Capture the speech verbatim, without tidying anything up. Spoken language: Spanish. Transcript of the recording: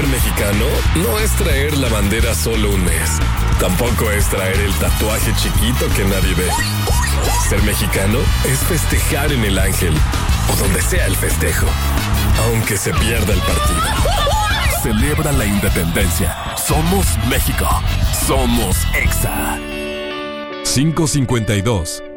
Ser mexicano no es traer la bandera solo un mes. Tampoco es traer el tatuaje chiquito que nadie ve. Ser mexicano es festejar en el Ángel o donde sea el festejo, aunque se pierda el partido. Celebra la independencia. Somos México. Somos Exa. cinco cincuenta y dos